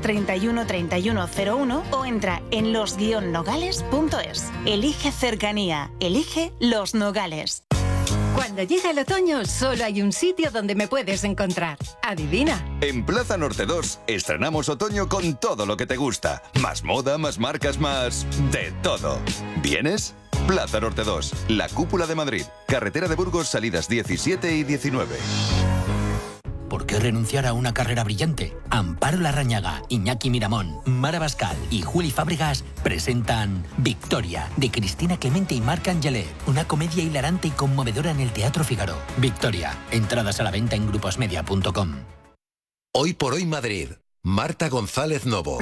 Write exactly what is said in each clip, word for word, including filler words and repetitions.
treinta y uno treinta y uno cero uno o entra en los guion nogales punto es. Elige cercanía, elige Los Nogales. Cuando llega el otoño, solo hay un sitio donde me puedes encontrar. Adivina. En Plaza Norte dos estrenamos otoño con todo lo que te gusta. Más moda, más marcas, más... de todo. ¿Vienes? Plaza Norte dos, la cúpula de Madrid. Carretera de Burgos, salidas diecisiete y diecinueve. ¿Por qué renunciar a una carrera brillante? Amparo Larrañaga, Iñaki Miramón, Mara Bascal y Juli Fábregas presentan Victoria, de Cristina Clemente y Marc Angelet. Una comedia hilarante y conmovedora en el Teatro Fígaro. Victoria. Entradas a la venta en gruposmedia punto com. Hoy por hoy Madrid. Marta González Novo.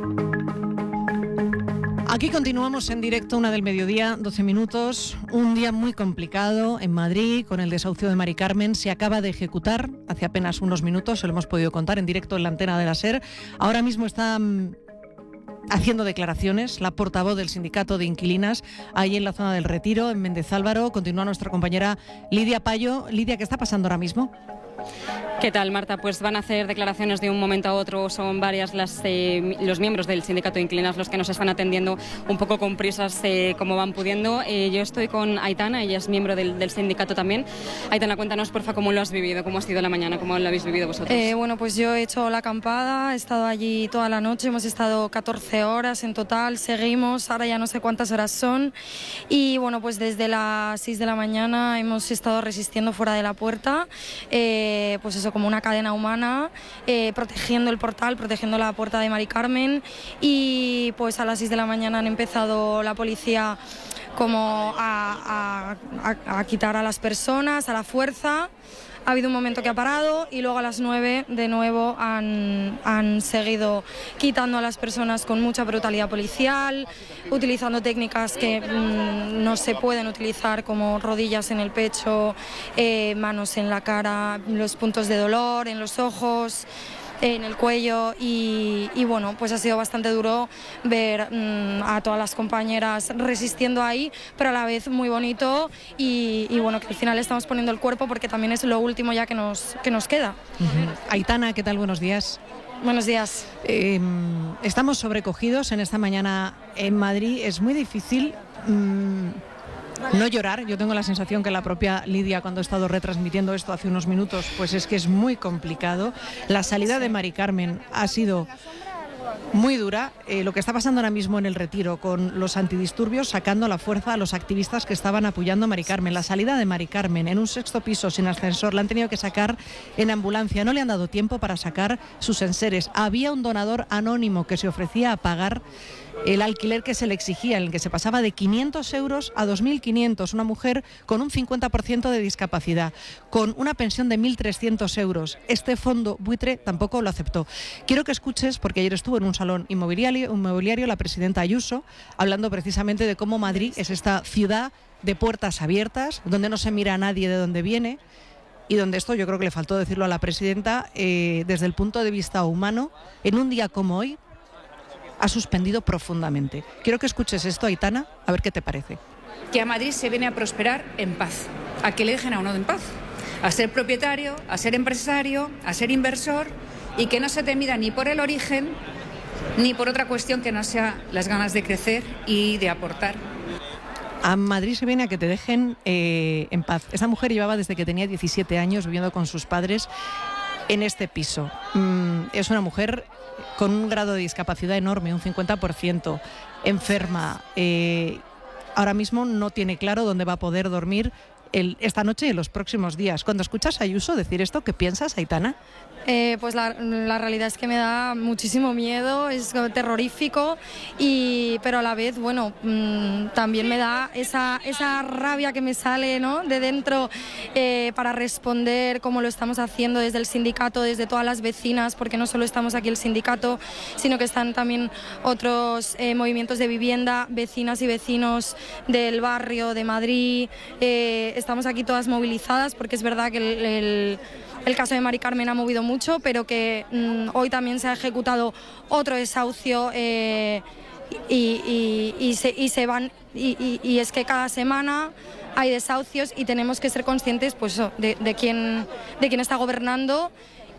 Aquí continuamos en directo, una del mediodía, doce minutos. Un día muy complicado en Madrid con el desahucio de Mari Carmen. Se acaba de ejecutar hace apenas unos minutos, se lo hemos podido contar en directo en la antena de la SER. Ahora mismo está mm, haciendo declaraciones la portavoz del sindicato de inquilinas ahí en la zona del Retiro, en Méndez Álvaro. Continúa nuestra compañera Lidia Payo. Lidia, ¿qué está pasando ahora mismo? ¿Qué tal, Marta? Pues van a hacer declaraciones de un momento a otro. Son varias las eh, los miembros del sindicato de inquilinas los que nos están atendiendo un poco con prisas eh, como van pudiendo. Eh, yo estoy con Aitana, ella es miembro del, del sindicato también. Aitana, cuéntanos, porfa, cómo lo has vivido, cómo ha sido la mañana, cómo lo habéis vivido vosotros. Eh, bueno, pues yo he hecho la acampada, he estado allí toda la noche, hemos estado catorce horas en total, seguimos, ahora ya no sé cuántas horas son. Y bueno, pues desde las seis de la mañana hemos estado resistiendo fuera de la puerta, eh, pues eso, como una cadena humana, eh, protegiendo el portal, protegiendo la puerta de Mari Carmen, y pues a las seis de la mañana han empezado la policía como a, a, a, a quitar a las personas, a la fuerza. Ha habido un momento que ha parado y luego a las nueve de nuevo han, han seguido quitando a las personas con mucha brutalidad policial, utilizando técnicas que mmm, no se pueden utilizar, como rodillas en el pecho, eh, manos en la cara, los puntos de dolor, en los ojos, en el cuello, y, y bueno, pues ha sido bastante duro ver mmm, a todas las compañeras resistiendo ahí, pero a la vez muy bonito, y, y bueno, que al final estamos poniendo el cuerpo porque también es lo último ya que nos, que nos queda. Uh-huh. Aitana, ¿qué tal? Buenos días. Buenos días. Eh, estamos sobrecogidos en esta mañana en Madrid. Es muy difícil mmm, no llorar. Yo tengo la sensación que la propia Lidia, cuando he estado retransmitiendo esto hace unos minutos, pues es que es muy complicado. La salida de Mari Carmen ha sido muy dura. Eh, lo que está pasando ahora mismo en el Retiro, con los antidisturbios sacando la fuerza a los activistas que estaban apoyando a Mari Carmen. La salida de Mari Carmen en un sexto piso sin ascensor, la han tenido que sacar en ambulancia. No le han dado tiempo para sacar sus enseres. Había un donador anónimo que se ofrecía a pagar el alquiler que se le exigía, en el que se pasaba de quinientos euros a dos mil quinientos, una mujer con un cincuenta por ciento de discapacidad, con una pensión de mil trescientos euros. Este fondo buitre tampoco lo aceptó. Quiero que escuches, porque ayer estuvo en un salón inmobiliario, inmobiliario la presidenta Ayuso, hablando precisamente de cómo Madrid es esta ciudad de puertas abiertas, donde no se mira a nadie de dónde viene, y donde esto yo creo que le faltó decirlo a la presidenta, eh, desde el punto de vista humano, en un día como hoy, ha suspendido profundamente. Quiero que escuches esto, Aitana, a ver qué te parece. Que a Madrid se viene a prosperar en paz, a que le dejen a uno en paz, a ser propietario, a ser empresario, a ser inversor, y que no se te mida ni por el origen ni por otra cuestión que no sea las ganas de crecer y de aportar. A Madrid se viene a que te dejen eh, en paz. Esa mujer llevaba desde que tenía diecisiete años viviendo con sus padres en este piso. Mm, es una mujer con un grado de discapacidad enorme, un cincuenta por ciento, enferma. Eh, ahora mismo no tiene claro dónde va a poder dormir el, esta noche y en los próximos días. Cuando escuchas a Ayuso decir esto, ¿qué piensas, Aitana? Eh, pues la, la realidad es que me da muchísimo miedo, es terrorífico, y, pero a la vez, bueno, mmm, también me da esa, esa rabia que me sale, ¿no?, de dentro, eh, para responder como lo estamos haciendo desde el sindicato, desde todas las vecinas, porque no solo estamos aquí el sindicato, sino que están también otros eh, movimientos de vivienda, vecinas y vecinos del barrio de Madrid. Eh, estamos aquí todas movilizadas, porque es verdad que el, el El caso de Mari Carmen ha movido mucho, pero que mmm, hoy también se ha ejecutado otro desahucio, eh, y, y, y, se, y se van y, y, y es que cada semana hay desahucios y tenemos que ser conscientes, pues, de, de quién de quién está gobernando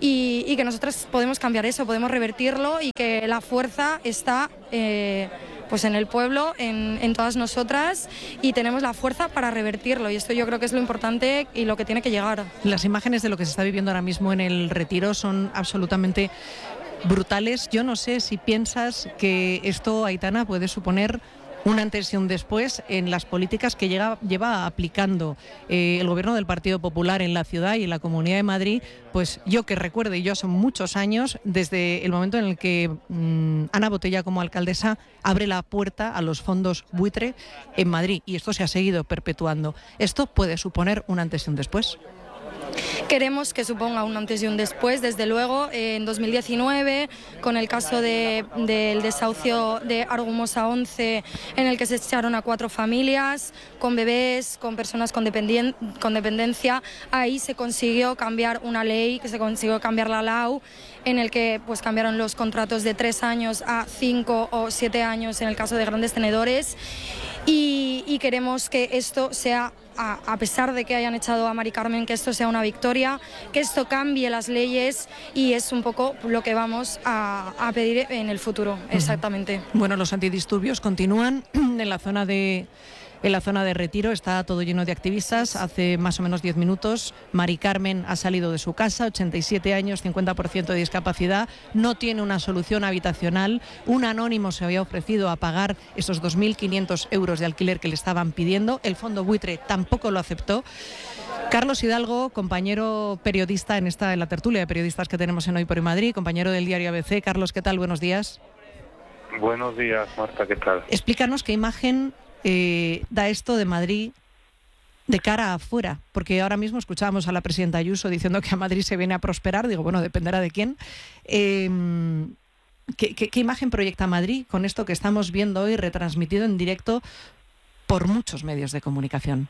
y, y que nosotros podemos cambiar eso, podemos revertirlo y que la fuerza está eh, pues en el pueblo, en, en todas nosotras, y tenemos la fuerza para revertirlo, y esto yo creo que es lo importante y lo que tiene que llegar. Las imágenes de lo que se está viviendo ahora mismo en el Retiro son absolutamente brutales. Yo no sé si piensas que esto, Aitana, puede suponer un antes y un después en las políticas que llega, lleva aplicando eh, el gobierno del Partido Popular en la ciudad y en la Comunidad de Madrid. Pues yo que recuerde, y yo son muchos años, desde el momento en el que mmm, Ana Botella como alcaldesa abre la puerta a los fondos buitre en Madrid, y esto se ha seguido perpetuando. ¿Esto puede suponer un antes y un después? Queremos que suponga un antes y un después, desde luego. En dos mil diecinueve, con el caso de, del desahucio de Argumosa once, en el que se echaron a cuatro familias, con bebés, con personas con, dependien, con dependencia, ahí se consiguió cambiar una ley, que se consiguió cambiar la L A U, en el que pues cambiaron los contratos de tres años a cinco o siete años en el caso de grandes tenedores, y, y queremos que esto sea, a, a pesar de que hayan echado a Mari Carmen, que esto sea una victoria, que esto cambie las leyes, y es un poco lo que vamos a, a pedir en el futuro, exactamente. Bueno, los antidisturbios continúan en la zona de... En la zona de Retiro está todo lleno de activistas. Hace más o menos diez minutos Mari Carmen ha salido de su casa, ochenta y siete años, cincuenta por ciento de discapacidad, no tiene una solución habitacional. Un anónimo se había ofrecido a pagar esos dos mil quinientos euros de alquiler que le estaban pidiendo. El fondo buitre tampoco lo aceptó. Carlos Hidalgo, compañero periodista en esta en la tertulia de periodistas que tenemos en Hoy por Hoy Madrid, compañero del diario A B C. Carlos, ¿qué tal? Buenos días. Buenos días, Marta, ¿qué tal? Explícanos qué imagen Eh, da esto de Madrid de cara afuera, porque ahora mismo escuchábamos a la presidenta Ayuso diciendo que a Madrid se viene a prosperar. Digo, bueno, dependerá de quién. Eh, ¿qué, qué, ¿Qué imagen proyecta Madrid con esto que estamos viendo hoy retransmitido en directo por muchos medios de comunicación?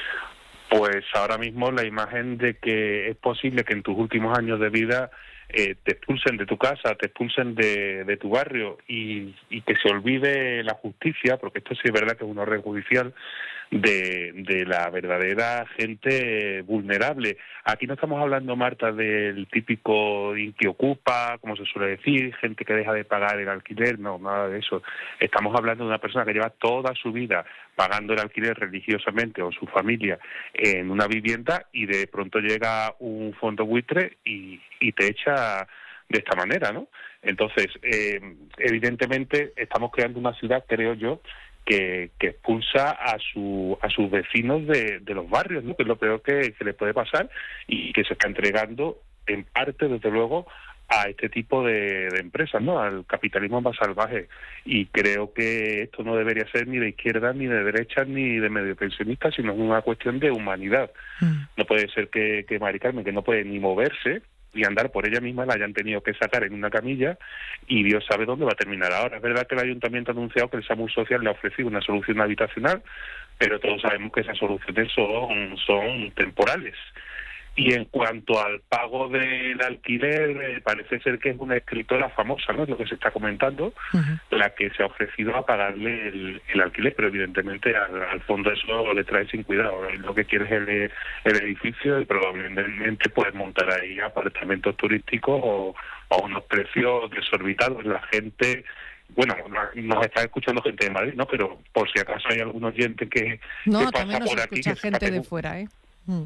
Pues ahora mismo la imagen de que es posible que en tus últimos años de vida eh, te expulsen de tu casa, te expulsen de, de tu barrio y, y que se olvide la justicia, porque esto sí es verdad que es un orden judicial, de, de la verdadera gente vulnerable. Aquí no estamos hablando, Marta, del típico que ocupa, como se suele decir, gente que deja de pagar el alquiler, no, nada de eso. Estamos hablando de una persona que lleva toda su vida pagando el alquiler religiosamente, o su familia, en una vivienda, y de pronto llega un fondo buitre y, y te echa de esta manera, ¿no? Entonces, eh, evidentemente estamos creando una ciudad, creo yo, que, que expulsa a su a sus vecinos de, de los barrios, ¿no? Que es lo peor que, que le puede pasar, y que se está entregando en parte, desde luego, a este tipo de, de empresas, ¿no? Al capitalismo más salvaje. Y creo que esto no debería ser ni de izquierda, ni de derecha, ni de medio pensionista, sino una cuestión de humanidad. Mm. No puede ser que, que Mari Carmen, que no puede ni moverse y andar por ella misma, la hayan tenido que sacar en una camilla, y Dios sabe dónde va a terminar ahora. Es verdad que el Ayuntamiento ha anunciado que el SAMUR Social le ha ofrecido una solución habitacional, pero todos sabemos que esas soluciones son, son temporales. Y en cuanto al pago del alquiler, eh, parece ser que es una escritora famosa, ¿no? Es lo que se está comentando, uh-huh. la que se ha ofrecido a pagarle el, el alquiler, pero evidentemente al, al fondo eso le trae sin cuidado. Lo que quiere es el, el edificio, y probablemente puedes montar ahí apartamentos turísticos o, o unos precios desorbitados. La gente... Bueno, nos está escuchando gente de Madrid, ¿no? Pero por si acaso hay algún oyente que, no, que pasa también nos por escucha aquí... gente de fuera, ¿eh? Mm.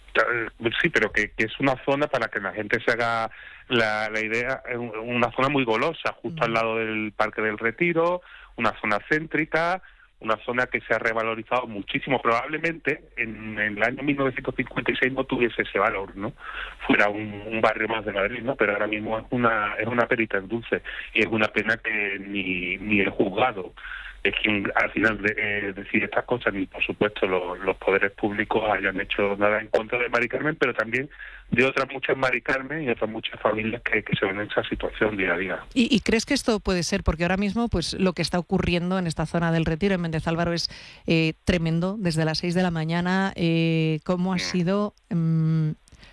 Sí, pero que, que es una zona, para que la gente se haga la, la idea, una zona muy golosa, justo mm. al lado del Parque del Retiro, una zona céntrica, una zona que se ha revalorizado muchísimo. Probablemente en, en el año mil novecientos cincuenta y seis no tuviese ese valor, ¿no? Fuera un, un barrio más de Madrid, ¿no? Pero ahora mismo es una es una perita en dulce, y es una pena que ni, ni el juzgado es quien al final de, eh, decide estas cosas, ni por supuesto los, los poderes públicos hayan hecho nada en contra de Mari Carmen, pero también de otras muchas Mari Carmen y otras muchas familias que, que se ven en esa situación día a día. ¿Y, ¿Y crees que esto puede ser? Porque ahora mismo pues lo que está ocurriendo en esta zona del Retiro, en Méndez Álvaro, es eh, tremendo. Desde las seis de la mañana, eh, cómo ha sido... Um,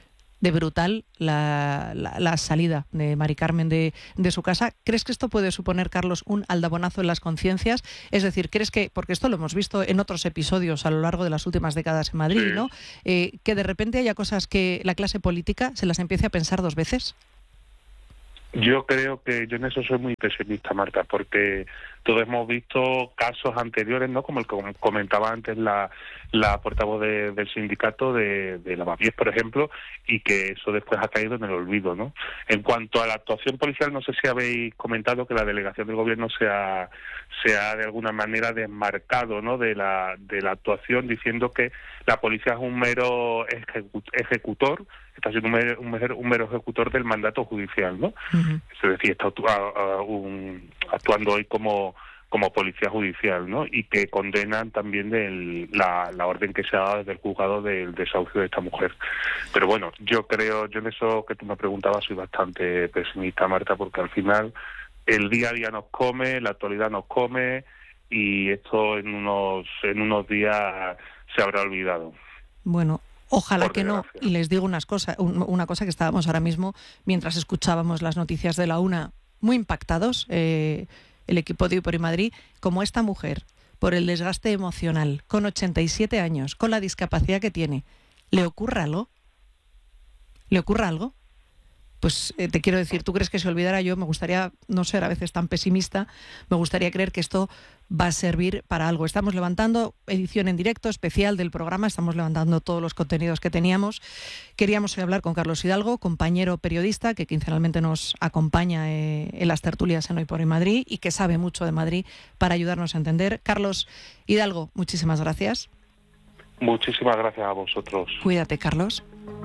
de brutal la, la, la salida de Mari Carmen de, de su casa. ¿Crees que esto puede suponer, Carlos, un aldabonazo en las conciencias? Es decir, ¿crees que, porque esto lo hemos visto en otros episodios a lo largo de las últimas décadas en Madrid, sí. ¿no? Eh, que de repente haya cosas que la clase política se las empiece a pensar dos veces? Yo creo que yo en eso soy muy pesimista, Marta, porque todos hemos visto casos anteriores, ¿no? Como el que comentaba antes la, la portavoz de, del sindicato de, de Lavapiés, por ejemplo, y que eso después ha caído en el olvido, ¿no? En cuanto a la actuación policial, no sé si habéis comentado que la delegación del gobierno se ha, se ha de alguna manera desmarcado, ¿no? de la de la actuación, diciendo que la policía es un mero ejecu- ejecutor, está siendo un mero, un, mero, un mero ejecutor del mandato judicial, ¿no? Uh-huh. Es decir, está actua- a, a un, actuando hoy como como policía judicial, ¿no? Y que condenan también del, la, la orden que se ha dado desde el juzgado del desahucio de esta mujer. Pero bueno, yo creo, yo en eso que tú me preguntabas soy bastante pesimista, Marta, porque al final el día a día nos come, la actualidad nos come, y esto en unos en unos días se habrá olvidado. Bueno, ojalá que no. Y les digo unas cosas, una cosa que estábamos ahora mismo, mientras escuchábamos las noticias de la una, muy impactados, eh, el equipo de Hoy por Hoy Madrid, como esta mujer, por el desgaste emocional, con ochenta y siete años, con la discapacidad que tiene, ¿le ocurre algo? ¿Le ocurre algo? Pues eh, te quiero decir, ¿tú crees que se olvidara? Yo me gustaría no ser a veces tan pesimista, me gustaría creer que esto va a servir para algo. Estamos levantando edición en directo especial del programa, estamos levantando todos los contenidos que teníamos. Queríamos hablar con Carlos Hidalgo, compañero periodista que quincenalmente nos acompaña eh, en las tertulias en Hoy por Hoy Madrid y que sabe mucho de Madrid para ayudarnos a entender. Carlos Hidalgo, muchísimas gracias. Muchísimas gracias a vosotros. Cuídate, Carlos.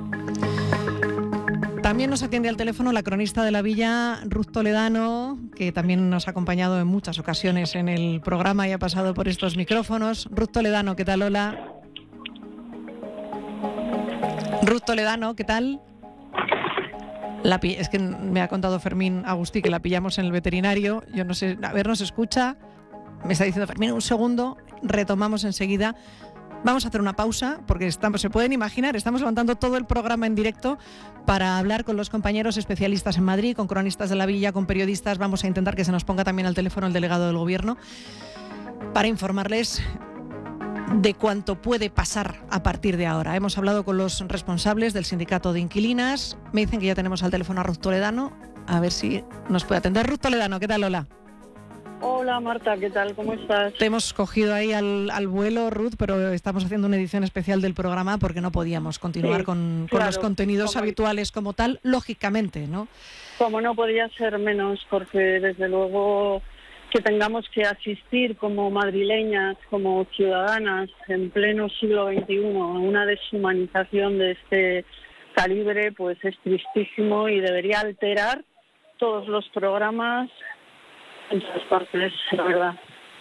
También nos atiende al teléfono la cronista de la Villa, Ruth Toledano, que también nos ha acompañado en muchas ocasiones en el programa y ha pasado por estos micrófonos. Ruth Toledano, ¿qué tal? Hola. Ruth Toledano, ¿qué tal? La pi- es que me ha contado Fermín Agustí que la pillamos en el veterinario. Yo no sé, a ver, ¿nos escucha? Me está diciendo Fermín, un segundo, retomamos enseguida. Vamos a hacer una pausa porque estamos, se pueden imaginar, estamos levantando todo el programa en directo para hablar con los compañeros especialistas en Madrid, con cronistas de la Villa, con periodistas. Vamos a intentar que se nos ponga también al teléfono el delegado del Gobierno para informarles de cuánto puede pasar a partir de ahora. Hemos hablado con los responsables del sindicato de inquilinas. Me dicen que ya tenemos al teléfono a Ruth Toledano. A ver si nos puede atender. Ruth Toledano, ¿qué tal? Hola. Hola Marta, ¿qué tal? ¿Cómo estás? Te hemos cogido ahí al, al vuelo, Ruth, pero estamos haciendo una edición especial del programa porque no podíamos continuar sí, con, con claro, los contenidos como, habituales como tal, lógicamente, ¿no? Como no podía ser menos, porque desde luego que tengamos que asistir como madrileñas, como ciudadanas, en pleno siglo veintiuno, a una deshumanización de este calibre, pues es tristísimo y debería alterar todos los programas en todas partes, la verdad.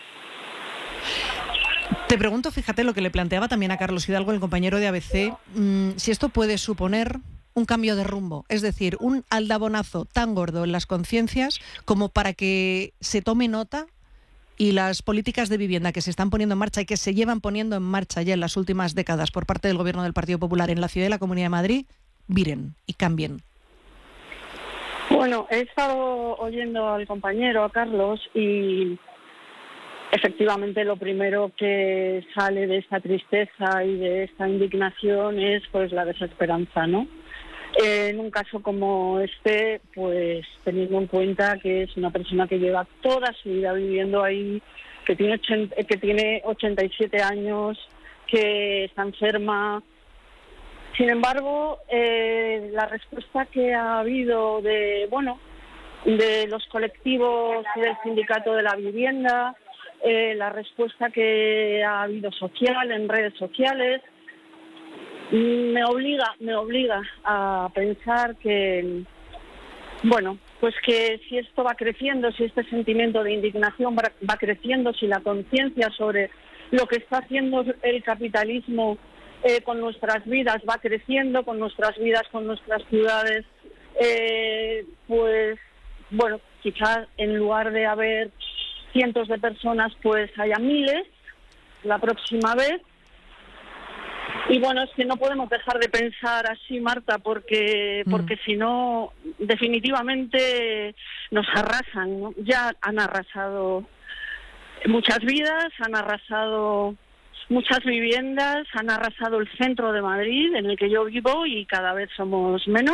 Te pregunto, fíjate, lo que le planteaba también a Carlos Hidalgo, el compañero de A B C, mmm, si esto puede suponer un cambio de rumbo, es decir, un aldabonazo tan gordo en las conciencias como para que se tome nota y las políticas de vivienda que se están poniendo en marcha y que se llevan poniendo en marcha ya en las últimas décadas por parte del Gobierno del Partido Popular en la ciudad y la Comunidad de Madrid, viren y cambien. Bueno, he estado oyendo al compañero, a Carlos, y efectivamente lo primero que sale de esta tristeza y de esta indignación es pues la desesperanza, ¿no? Eh, en un caso como este, pues teniendo en cuenta que es una persona que lleva toda su vida viviendo ahí, que tiene ochenta, que tiene ochenta y siete años, que está enferma. Sin embargo, eh, la respuesta que ha habido de, bueno, de los colectivos del sindicato de la vivienda, eh, la respuesta que ha habido social en redes sociales, me obliga, me obliga a pensar que, bueno, pues que si esto va creciendo, si este sentimiento de indignación va, va creciendo, si la conciencia sobre lo que está haciendo el capitalismo Eh, con nuestras vidas va creciendo, con nuestras vidas, con nuestras ciudades, eh, pues bueno, quizás en lugar de haber cientos de personas, pues haya miles la próxima vez. Y bueno, es que no podemos dejar de pensar así, Marta, porque porque mm. si no, definitivamente nos arrasan, ¿no? Ya han arrasado muchas vidas, han arrasado muchas viviendas, han arrasado el centro de Madrid, en el que yo vivo, y cada vez somos menos.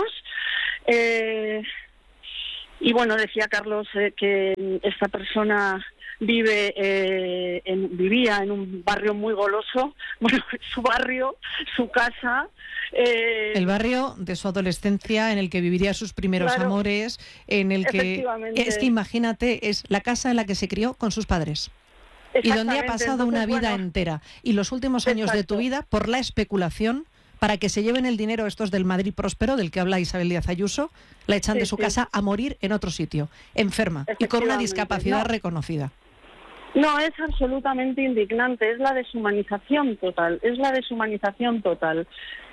Eh, y bueno, decía Carlos eh, que esta persona vive eh, en, vivía en un barrio muy goloso. Bueno, su barrio, su casa. Eh, el barrio de su adolescencia, en el que viviría sus primeros claro, amores, en el que es que imagínate, es la casa en la que se crió con sus padres. Y donde ha pasado Entonces, una vida bueno, entera. Y los últimos años exacto. de tu vida, por la especulación, para que se lleven el dinero estos del Madrid próspero, del que habla Isabel Díaz Ayuso, la echan sí, de su sí. casa a morir en otro sitio, enferma y con una discapacidad no. reconocida. No, es absolutamente indignante, es la deshumanización total, es la deshumanización total.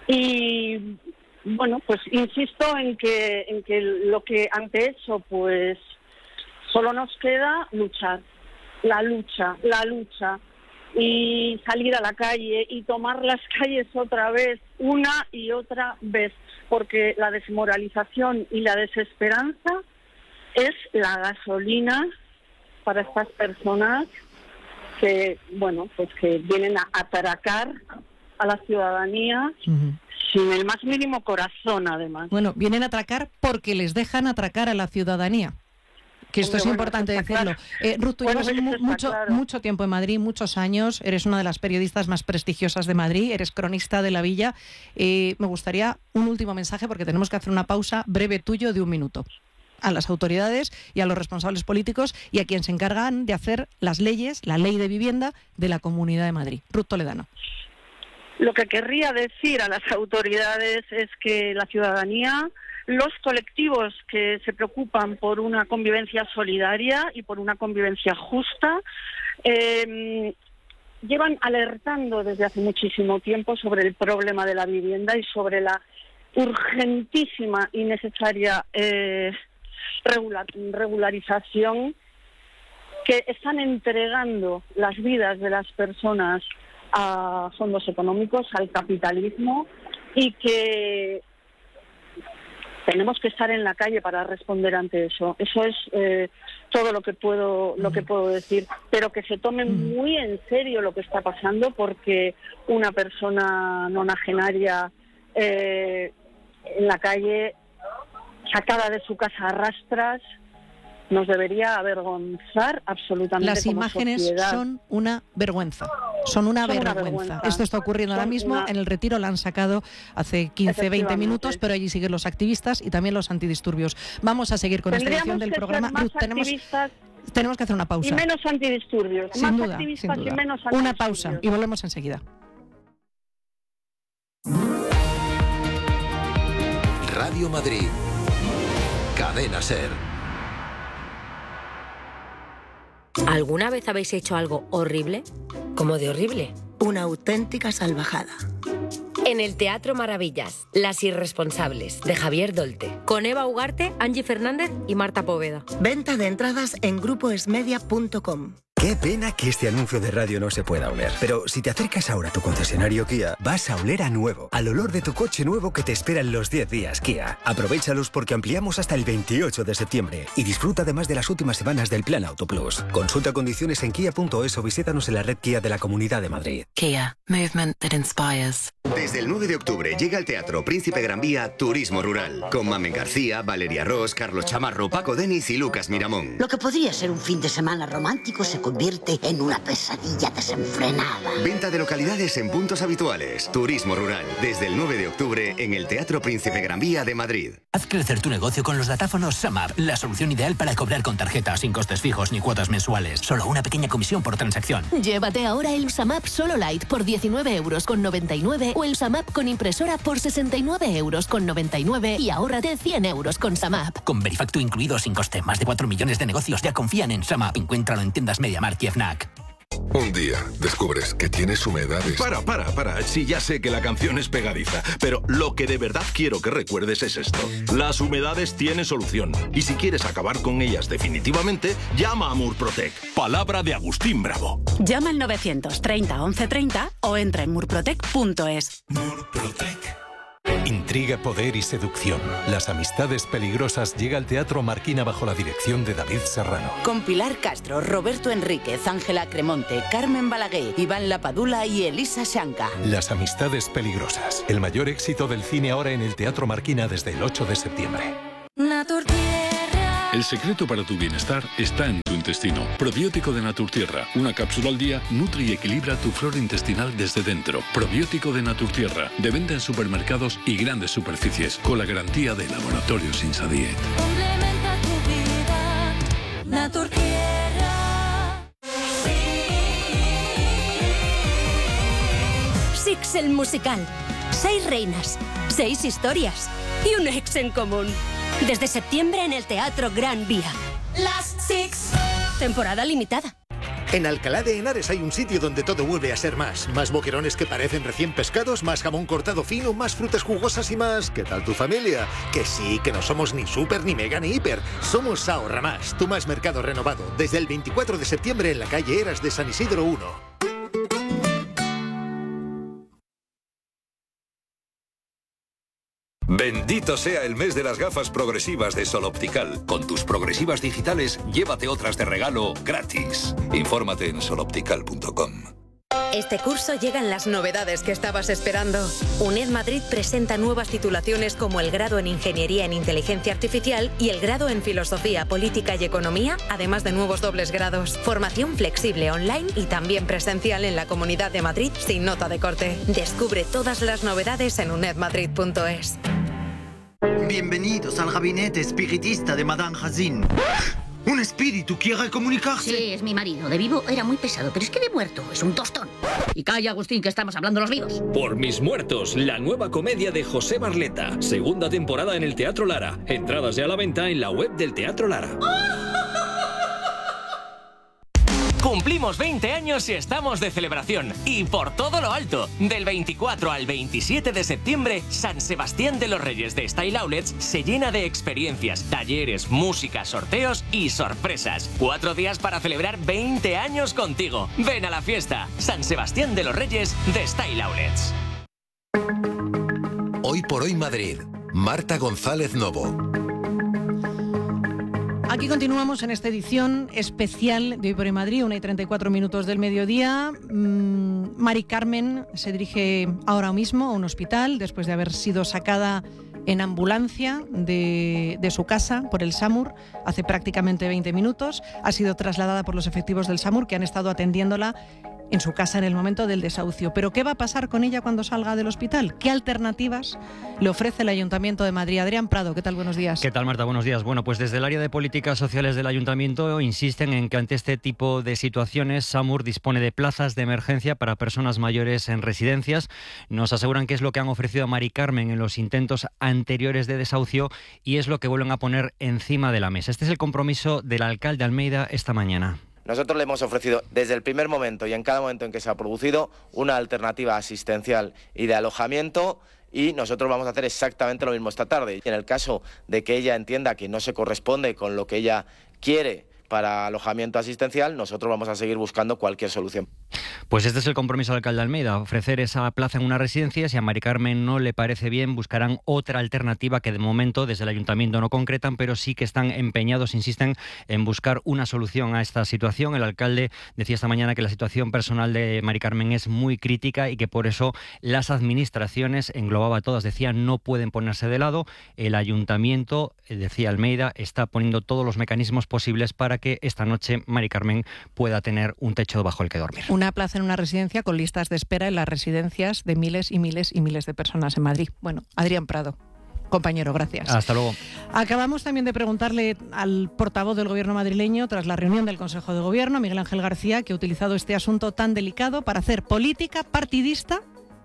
Y bueno, pues insisto en que, en que lo que ante eso, pues solo nos queda luchar. La lucha, la lucha, y salir a la calle y tomar las calles otra vez, una y otra vez, porque la desmoralización y la desesperanza es la gasolina para estas personas que, bueno, pues que vienen a atracar a la ciudadanía uh-huh. sin el más mínimo corazón, además. Bueno, vienen a atracar porque les dejan atracar a la ciudadanía. Que esto es importante decirlo. Eh, Ruth, tú llevas mu- mucho, claro. mucho tiempo en Madrid, muchos años, eres una de las periodistas más prestigiosas de Madrid, eres cronista de La Villa. Eh, me gustaría un último mensaje, porque tenemos que hacer una pausa breve tuyo de un minuto, a las autoridades y a los responsables políticos y a quienes se encargan de hacer las leyes, la ley de vivienda de la Comunidad de Madrid. Ruth Toledano. Lo que querría decir a las autoridades es que la ciudadanía, los colectivos que se preocupan por una convivencia solidaria y por una convivencia justa, eh, llevan alertando desde hace muchísimo tiempo sobre el problema de la vivienda y sobre la urgentísima y necesaria eh, regular, regularización que están entregando las vidas de las personas a fondos económicos, al capitalismo, y que tenemos que estar en la calle para responder ante eso. Eso es eh, todo lo que puedo lo que puedo decir, pero que se tomen muy en serio lo que está pasando, porque una persona nonagenaria eh, en la calle, sacada de su casa a rastras, nos debería avergonzar absolutamente. Las como imágenes sociedad. son una vergüenza. Son una, son vergüenza. una vergüenza. Esto está ocurriendo son ahora mismo. Una... En el Retiro la han sacado hace quince, veinte minutos, pero allí siguen los activistas y también los antidisturbios. Vamos a seguir con esta edición del programa. Ruth, tenemos, tenemos que hacer una pausa. Y menos antidisturbios. Sin más duda, activistas sin duda. Y menos antidisturbios. Una pausa y volvemos enseguida. Radio Madrid. Cadena SER. ¿Alguna vez habéis hecho algo horrible? ¿Cómo de horrible? Una auténtica salvajada. En el Teatro Maravillas, Las Irresponsables, de Javier Dolte, con Eva Ugarte, Angie Fernández y Marta Poveda. Venta de entradas en grupo esmedia punto com. Qué pena que este anuncio de radio no se pueda oler. Pero si te acercas ahora a tu concesionario Kia, vas a oler a nuevo. Al olor de tu coche nuevo que te espera en los diez días Kia. Aprovéchalos porque ampliamos hasta el veintiocho de septiembre. Y disfruta además de las últimas semanas del Plan Auto Plus. Consulta condiciones en kia punto es o visítanos en la red Kia de la Comunidad de Madrid. Kia. Movement that inspires. Desde el nueve de octubre llega al Teatro Príncipe Gran Vía Turismo Rural. Con Mamen García, Valeria Ross, Carlos Chamarro, Paco Denis y Lucas Miramón. Lo que podría ser un fin de semana romántico se convierte en una pesadilla desenfrenada. Venta de localidades en puntos habituales. Turismo Rural. Desde el nueve de octubre en el Teatro Príncipe Gran Vía de Madrid. Haz crecer tu negocio con los datáfonos SumUp. La solución ideal para cobrar con tarjeta sin costes fijos ni cuotas mensuales. Solo una pequeña comisión por transacción. Llévate ahora el SumUp Solo Lite por diecinueve euros con noventa y nueve o el SumUp con impresora por sesenta y nueve euros con noventa y nueve y ahórrate cien euros con SumUp. Con Verifactu incluido sin coste. Más de cuatro millones de negocios ya confían en SumUp. Encuéntralo en tiendas MediaMarkt y Fnac. Un día descubres que tienes humedades. Para, para, para. Sí, ya sé que la canción es pegadiza, pero lo que de verdad quiero que recuerdes es esto. Las humedades tienen solución. Y si quieres acabar con ellas definitivamente, llama a Murprotec. Palabra de Agustín Bravo. Llama al novecientos treinta once treinta o entra en murprotec punto es. Murprotec. Intriga, poder y seducción. Las amistades peligrosas llega al Teatro Marquina bajo la dirección de David Serrano. Con Pilar Castro, Roberto Enríquez, Ángela Cremonte, Carmen Balaguer, Iván Lapadula y Elisa Shanka. Las amistades peligrosas. El mayor éxito del cine ahora en el Teatro Marquina desde el ocho de septiembre. Naturtierra. El secreto para tu bienestar está en tu intestino. Probiótico de Naturtierra. Una cápsula al día nutre y equilibra tu flora intestinal desde dentro. Probiótico de Naturtierra. De venta en supermercados y grandes superficies. Con la garantía de Laboratorios Insadiet. Complementa tu vida. Naturtierra. Six el musical. Seis reinas. Seis historias. Y un ex en común. Desde septiembre en el Teatro Gran Vía. Las Six. Temporada limitada. En Alcalá de Henares hay un sitio donde todo vuelve a ser más. Más boquerones que parecen recién pescados, más jamón cortado fino, más frutas jugosas y más... ¿Qué tal tu familia? Que sí, que no somos ni super, ni mega, ni hiper. Somos Ahorra Más, tu más mercado renovado. Desde el veinticuatro de septiembre en la calle Eras de San Isidro uno. Bendito sea el mes de las gafas progresivas de Sol Optical. Con tus progresivas digitales, llévate otras de regalo gratis. Infórmate en sol optical punto com. Este curso llegan las novedades que estabas esperando. UNED Madrid presenta nuevas titulaciones como el grado en Ingeniería en Inteligencia Artificial y el grado en Filosofía, Política y Economía, además de nuevos dobles grados. Formación flexible online y también presencial en la Comunidad de Madrid sin nota de corte. Descubre todas las novedades en uned madrid punto es. Bienvenidos al gabinete espiritista de Madame Hazin. ¿Un espíritu quiere comunicarse? Sí, es mi marido. De vivo era muy pesado, pero es que de muerto es un tostón. Y calla, Agustín, que estamos hablando los vivos. Por mis muertos, la nueva comedia de José Barleta. Segunda temporada en el Teatro Lara. Entradas ya a la venta en la web del Teatro Lara. Cumplimos veinte años y estamos de celebración. Y por todo lo alto. Del veinticuatro al veintisiete de septiembre, San Sebastián de los Reyes de Style Outlets se llena de experiencias, talleres, música, sorteos y sorpresas. Cuatro días para celebrar veinte años contigo. Ven a la fiesta. San Sebastián de los Reyes de Style Outlets. Hoy por hoy Madrid. Marta González Novo. Aquí continuamos en esta edición especial de Hoy por Hoy Madrid, una y treinta y cuatro minutos del mediodía. Mm, Mari Carmen se dirige ahora mismo a un hospital después de haber sido sacada en ambulancia de, de su casa por el SAMUR hace prácticamente veinte minutos. Ha sido trasladada por los efectivos del SAMUR que han estado atendiéndola en su casa en el momento del desahucio. ¿Pero qué va a pasar con ella cuando salga del hospital? ¿Qué alternativas le ofrece el Ayuntamiento de Madrid? Adrián Prado, ¿qué tal? Buenos días. ¿Qué tal, Marta? Buenos días. Bueno, pues desde el área de políticas sociales del Ayuntamiento insisten en que ante este tipo de situaciones SAMUR dispone de plazas de emergencia para personas mayores en residencias. Nos aseguran que es lo que han ofrecido a Mari Carmen en los intentos anteriores de desahucio y es lo que vuelven a poner encima de la mesa. Este es el compromiso del alcalde Almeida esta mañana. Nosotros le hemos ofrecido desde el primer momento y en cada momento en que se ha producido una alternativa asistencial y de alojamiento y nosotros vamos a hacer exactamente lo mismo esta tarde. Y en el caso de que ella entienda que no se corresponde con lo que ella quiere para alojamiento asistencial, nosotros vamos a seguir buscando cualquier solución. Pues este es el compromiso del alcalde Almeida, ofrecer esa plaza en una residencia. Si a Mari Carmen no le parece bien, buscarán otra alternativa que de momento desde el ayuntamiento no concretan, pero sí que están empeñados, insisten, en buscar una solución a esta situación. El alcalde decía esta mañana que la situación personal de Mari Carmen es muy crítica y que por eso las administraciones, englobaba a todas, decía, no pueden ponerse de lado. El ayuntamiento, decía Almeida, está poniendo todos los mecanismos posibles para que esta noche Mari Carmen pueda tener un techo bajo el que dormir. Una plaza en una residencia con listas de espera en las residencias de miles y miles y miles de personas en Madrid. Bueno, Adrián Prado, compañero, gracias. Hasta luego. Acabamos también de preguntarle al portavoz del Gobierno madrileño, tras la reunión del Consejo de Gobierno, Miguel Ángel García, que ha utilizado este asunto tan delicado para hacer política partidista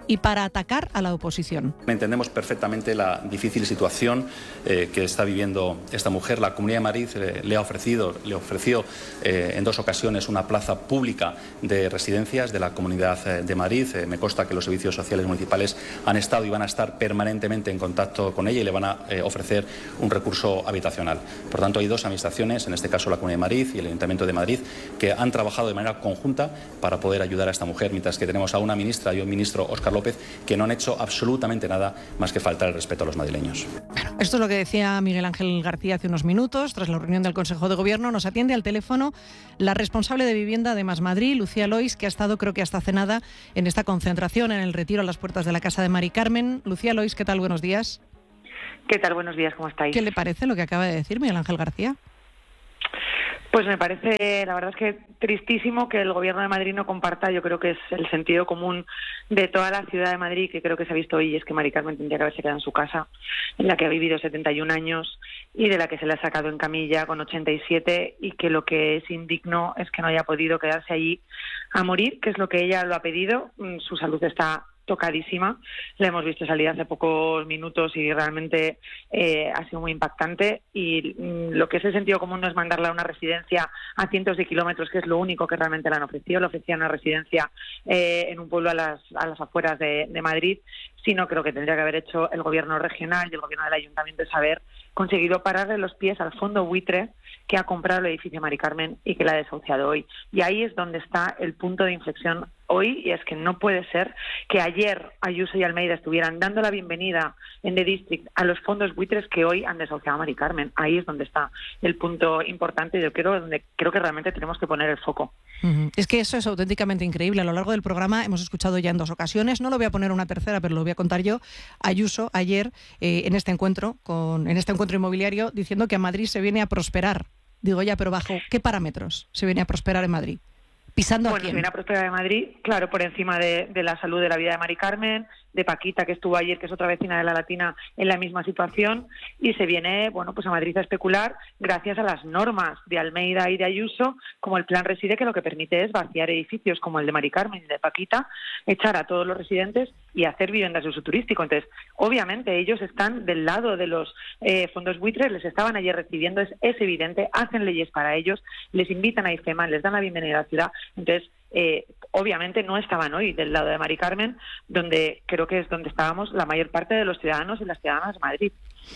y para atacar a la oposición. Entendemos perfectamente la difícil situación eh, que está viviendo esta mujer. La Comunidad de Madrid eh, le ha ofrecido, le ofreció eh, en dos ocasiones una plaza pública de residencias de la Comunidad eh, de Madrid. Eh, me consta que los servicios sociales municipales han estado y van a estar permanentemente en contacto con ella y le van a eh, ofrecer un recurso habitacional. Por tanto, hay dos administraciones, en este caso la Comunidad de Madrid y el Ayuntamiento de Madrid, que han trabajado de manera conjunta para poder ayudar a esta mujer, mientras que tenemos a una ministra y un ministro, Óscar López, que no han hecho absolutamente nada más que faltar el respeto a los madrileños. Esto es lo que decía Miguel Ángel García hace unos minutos, tras la reunión del Consejo de Gobierno. Nos atiende al teléfono la responsable de vivienda de Más Madrid, Lucía Lois, que ha estado, creo que hasta cenada, en esta concentración, en el retiro a las puertas de la casa de Mari Carmen. Lucía Lois, ¿qué tal? Buenos días. ¿Qué tal? Buenos días, ¿cómo estáis? ¿Qué le parece lo que acaba de decir Miguel Ángel García? Pues me parece, la verdad es que tristísimo que el Gobierno de Madrid no comparta, yo creo que es el sentido común de toda la ciudad de Madrid, que creo que se ha visto hoy, y es que Mari Carmen tendría que haberse quedado en su casa, en la que ha vivido setenta y un años y de la que se le ha sacado en camilla con ochenta y siete, y que lo que es indigno es que no haya podido quedarse allí a morir, que es lo que ella lo ha pedido. Su salud está tocadísima, la hemos visto salir hace pocos minutos y realmente eh, ha sido muy impactante, y mm, lo que es el sentido común no es mandarla a una residencia a cientos de kilómetros, que es lo único que realmente le han ofrecido. Le ofrecían una residencia eh, en un pueblo a las, a las afueras de, de Madrid, sino que lo que tendría que haber hecho el gobierno regional y el gobierno del ayuntamiento es haber conseguido pararle los pies al fondo buitre que ha comprado el edificio Mari Carmen y que la ha desahuciado hoy. Y ahí es donde está el punto de inflexión hoy, y es que no puede ser que ayer Ayuso y Almeida estuvieran dando la bienvenida en The District a los fondos buitres que hoy han desahuciado a Mari Carmen. Ahí es donde está el punto importante, y yo creo, donde creo que realmente tenemos que poner el foco. Uh-huh. Es que eso es auténticamente increíble. A lo largo del programa hemos escuchado ya en dos ocasiones, no lo voy a poner una tercera, pero lo voy a contar yo, Ayuso ayer eh, en este encuentro, con, en este encuentro inmobiliario, diciendo que a Madrid se viene a prosperar. Digo, ya, pero ¿bajo qué parámetros se viene a prosperar en Madrid? ¿Pisando bueno, a quién? Se viene a prosperar en Madrid, claro, por encima de, de la salud de la vida de Mari Carmen, de Paquita, que estuvo ayer, que es otra vecina de la Latina, en la misma situación, y se viene, bueno, pues a Madrid a especular gracias a las normas de Almeida y de Ayuso, como el Plan Reside, que lo que permite es vaciar edificios como el de Mari Carmen y de Paquita, echar a todos los residentes y hacer viviendas de uso turístico. Entonces, obviamente, ellos están del lado de los eh, fondos buitres, les estaban ayer recibiendo, es, es evidente, hacen leyes para ellos, les invitan a IFEMA, les dan la bienvenida a la ciudad. Entonces, eh, obviamente no estaban hoy del lado de Mari Carmen, donde creo que es donde estábamos la mayor parte de los ciudadanos y las ciudadanas de Madrid.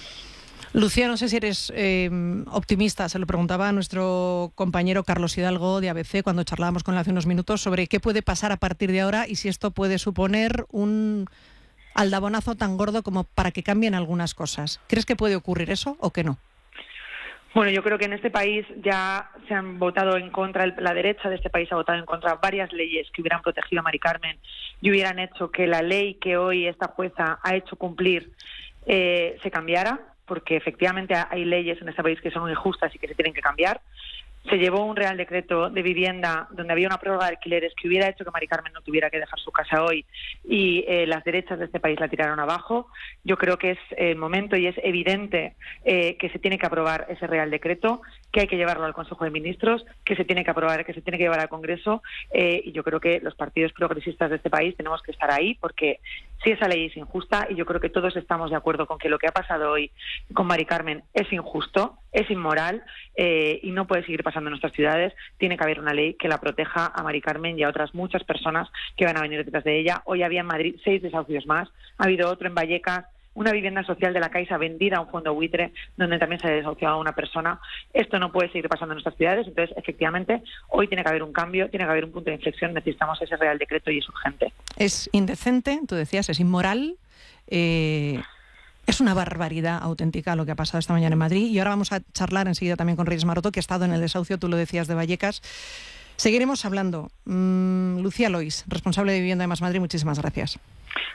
Lucía, no sé si eres eh, optimista, se lo preguntaba a nuestro compañero Carlos Hidalgo de A B C cuando charlábamos con él hace unos minutos sobre qué puede pasar a partir de ahora y si esto puede suponer un aldabonazo tan gordo como para que cambien algunas cosas. ¿Crees que puede ocurrir eso o que no? Bueno, yo creo que en este país ya se han votado en contra, la derecha de este país ha votado en contra varias leyes que hubieran protegido a Mari Carmen y hubieran hecho que la ley que hoy esta jueza ha hecho cumplir eh, se cambiara, porque efectivamente hay leyes en este país que son injustas y que se tienen que cambiar. Se llevó un Real Decreto de vivienda donde había una prórroga de alquileres que hubiera hecho que Mari Carmen no tuviera que dejar su casa hoy, y eh, las derechas de este país la tiraron abajo. Yo creo que es el momento y es evidente eh, que se tiene que aprobar ese Real Decreto, que hay que llevarlo al Consejo de Ministros, que se tiene que aprobar, que se tiene que llevar al Congreso, eh, y yo creo que los partidos progresistas de este país tenemos que estar ahí, porque si esa ley es injusta, y yo creo que todos estamos de acuerdo con que lo que ha pasado hoy con Mari Carmen es injusto, es inmoral, eh, y no puede seguir pasando en nuestras ciudades. Tiene que haber una ley que la proteja a Mari Carmen y a otras muchas personas que van a venir detrás de ella. Hoy había en Madrid seis desahucios más, ha habido otro en Vallecas, una vivienda social de la Caixa vendida a un fondo buitre, donde también se ha desahuciado a una persona. Esto no puede seguir pasando en nuestras ciudades. Entonces, efectivamente, hoy tiene que haber un cambio, tiene que haber un punto de inflexión, necesitamos ese Real Decreto y es urgente. Es indecente, tú decías, es inmoral, eh... es una barbaridad auténtica lo que ha pasado esta mañana en Madrid, y ahora vamos a charlar enseguida también con Reyes Maroto, que ha estado en el desahucio, tú lo decías, de Vallecas. Seguiremos hablando. Mm, Lucía Lois, responsable de Vivienda de Más Madrid, muchísimas gracias.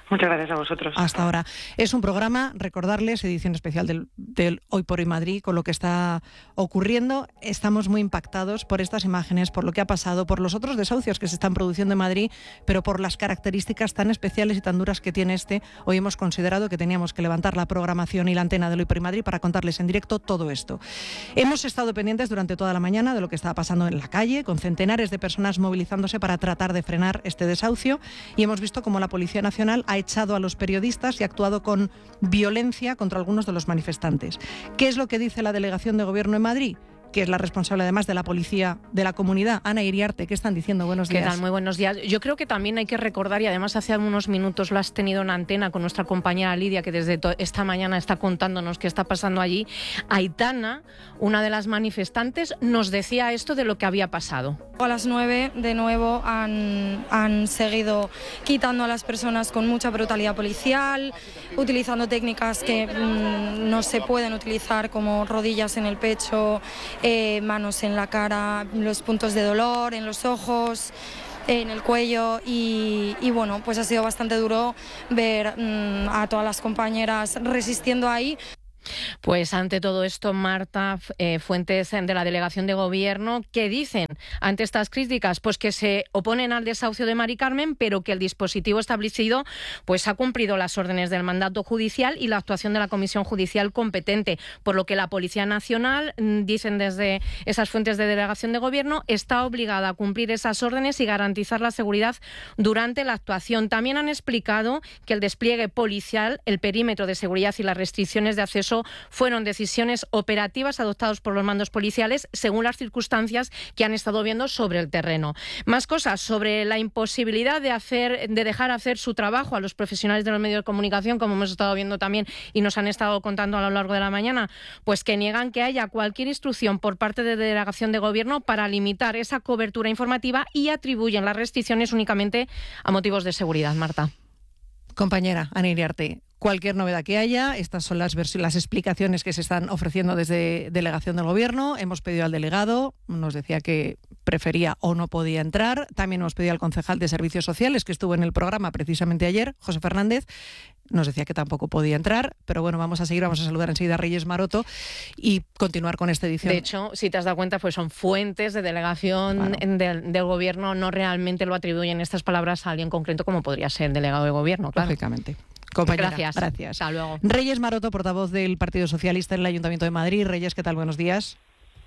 Muchas gracias a vosotros. Hasta ahora. Es un programa, recordarles, edición especial del, del Hoy por Hoy Madrid, con lo que está ocurriendo. Estamos muy impactados por estas imágenes, por lo que ha pasado, por los otros desahucios que se están produciendo en Madrid, pero por las características tan especiales y tan duras que tiene este. Hoy hemos considerado que teníamos que levantar la programación y la antena del Hoy por Hoy Madrid para contarles en directo todo esto. Hemos estado pendientes durante toda la mañana de lo que estaba pasando en la calle, con centenares de personas movilizándose para tratar de frenar este desahucio, y hemos visto cómo la Policía Nacional ha echado a los periodistas y ha actuado con violencia contra algunos de los manifestantes. ¿Qué es lo que dice la Delegación de Gobierno en Madrid?, que es la responsable además de la policía de la comunidad? Ana Iriarte, ¿qué están diciendo? Buenos días. ¿Qué tal? Muy buenos días. Yo creo que también hay que recordar, y además hace unos minutos lo has tenido en antena con nuestra compañera Lidia, que desde esta mañana está contándonos qué está pasando allí. Aitana, una de las manifestantes, nos decía esto de lo que había pasado. A las nueve, de nuevo, han, han seguido quitando a las personas con mucha brutalidad policial, utilizando técnicas que mmm, no se pueden utilizar, como rodillas en el pecho, eh, manos en la cara, los puntos de dolor, en los ojos, en el cuello, y, y bueno, pues ha sido bastante duro ver mmm, a todas las compañeras resistiendo ahí. Pues ante todo esto, Marta, eh, fuentes de la Delegación de Gobierno, ¿qué dicen ante estas críticas? Pues que se oponen al desahucio de Mari Carmen, pero que el dispositivo establecido pues ha cumplido las órdenes del mandato judicial y la actuación de la Comisión Judicial competente, por lo que la Policía Nacional, dicen desde esas fuentes de Delegación de Gobierno, está obligada a cumplir esas órdenes y garantizar la seguridad durante la actuación. También han explicado que el despliegue policial, el perímetro de seguridad y las restricciones de acceso fueron decisiones operativas adoptadas por los mandos policiales según las circunstancias que han estado viendo sobre el terreno. Más cosas sobre la imposibilidad de hacer, de dejar hacer su trabajo a los profesionales de los medios de comunicación, como hemos estado viendo también y nos han estado contando a lo largo de la mañana, pues que niegan que haya cualquier instrucción por parte de Delegación de Gobierno para limitar esa cobertura informativa y atribuyen las restricciones únicamente a motivos de seguridad. Marta. Compañera Ana Iriarte, cualquier novedad que haya, estas son las, las explicaciones que se están ofreciendo desde Delegación del Gobierno. Hemos pedido al delegado, nos decía que prefería o no podía entrar. También hemos pedido al concejal de Servicios Sociales, que estuvo en el programa precisamente ayer, José Fernández. Nos decía que tampoco podía entrar, pero bueno, vamos a seguir, vamos a saludar enseguida a Reyes Maroto y continuar con esta edición. De hecho, si te has dado cuenta, pues son fuentes de delegación claro. del, del Gobierno, no realmente lo atribuyen estas palabras a alguien concreto como podría ser el delegado de Gobierno, claro. Lógicamente. Compañera, gracias. Gracias. Hasta luego. Reyes Maroto, portavoz del Partido Socialista en el Ayuntamiento de Madrid. Reyes, ¿qué tal? Buenos días.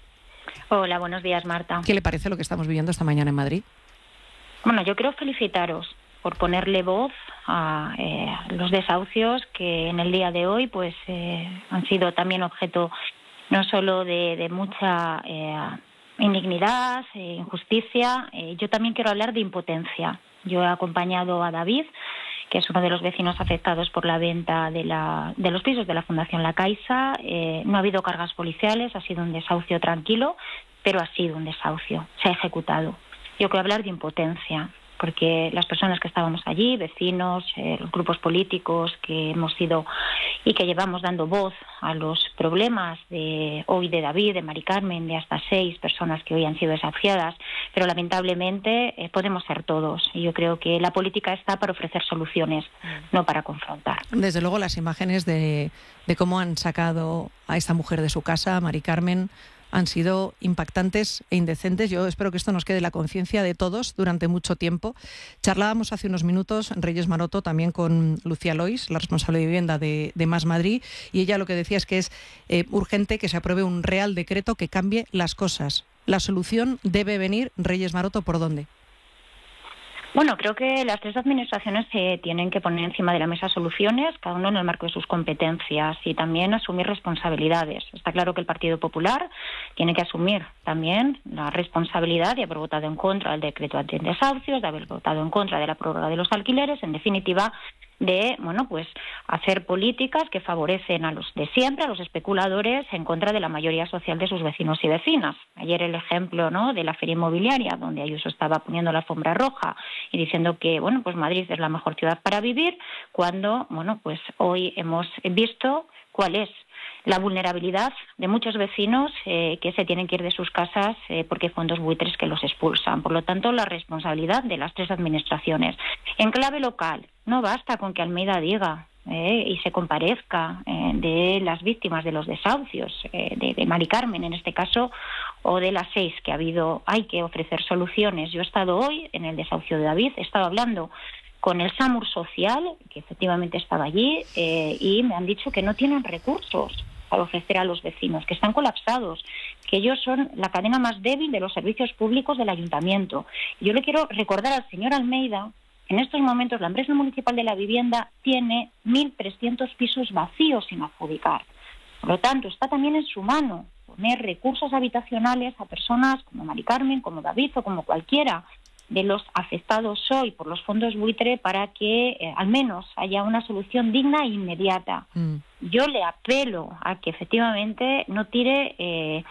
Hola, buenos días, Marta. ¿Qué le parece lo que estamos viviendo esta mañana en Madrid? Bueno, yo quiero felicitaros por ponerle voz a eh, los desahucios que en el día de hoy pues eh, han sido también objeto no solo de, de mucha eh, indignidad, eh, injusticia. Eh, yo también quiero hablar de impotencia. Yo he acompañado a David, que es uno de los vecinos afectados por la venta de, la, de los pisos de la Fundación La Caixa. Eh, no ha habido cargas policiales, ha sido un desahucio tranquilo, pero ha sido un desahucio, se ha ejecutado. Yo quiero hablar de impotencia, porque las personas que estábamos allí, vecinos, eh, los grupos políticos que hemos ido y que llevamos dando voz a los problemas de hoy de David, de Mari Carmen, de hasta seis personas que hoy han sido desahuciadas, pero lamentablemente eh, podemos ser todos. Y yo creo que la política está para ofrecer soluciones, no para confrontar. Desde luego las imágenes de, de cómo han sacado a esta mujer de su casa, Mari Carmen, han sido impactantes e indecentes. Yo espero que esto nos quede en la conciencia de todos durante mucho tiempo. Charlábamos hace unos minutos, Reyes Maroto, también con Lucía Lois, la responsable de vivienda de, de Más Madrid, y ella lo que decía es que es eh, urgente que se apruebe un real decreto que cambie las cosas. La solución debe venir, Reyes Maroto, ¿por dónde? Bueno, creo que las tres administraciones eh, tienen que poner encima de la mesa soluciones, cada uno en el marco de sus competencias, y también asumir responsabilidades. Está claro que el Partido Popular tiene que asumir también la responsabilidad de haber votado en contra del decreto antidesahucios, de haber votado en contra de la prórroga de los alquileres, en definitiva, de bueno pues hacer políticas que favorecen a los de siempre, a los especuladores, en contra de la mayoría social de sus vecinos y vecinas. Ayer el ejemplo, ¿no?, de la feria inmobiliaria, donde Ayuso estaba poniendo la alfombra roja y diciendo que bueno pues Madrid es la mejor ciudad para vivir, cuando bueno pues hoy hemos visto cuál es la vulnerabilidad de muchos vecinos eh, que se tienen que ir de sus casas eh, porque hay fondos buitres que los expulsan. Por lo tanto, la responsabilidad de las tres administraciones. En clave local, no basta con que Almeida diga eh, y se comparezca eh, de las víctimas de los desahucios, eh, de, de Mari Carmen en este caso, o de las seis que ha habido. Hay que ofrecer soluciones. Yo he estado hoy en el desahucio de David, he estado hablando con el SAMUR social, que efectivamente estaba allí, eh, y me han dicho que no tienen recursos para ofrecer a los vecinos, que están colapsados, que ellos son la cadena más débil de los servicios públicos del ayuntamiento. Yo le quiero recordar al señor Almeida, en estos momentos la empresa municipal de la vivienda tiene mil trescientos pisos vacíos sin adjudicar. Por lo tanto, está también en su mano poner recursos habitacionales a personas como Mari Carmen, como David o como cualquiera de los afectados hoy por los fondos buitre para que eh, al menos haya una solución digna e inmediata. Mm. Yo le apelo a que efectivamente no tire eh,